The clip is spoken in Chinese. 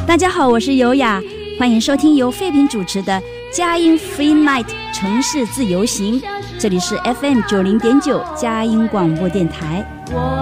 大家好，我是尤雅，欢迎收听由废品主持的佳音 Free Night 城市自由行，这里是 FM 90.9佳音广播电台。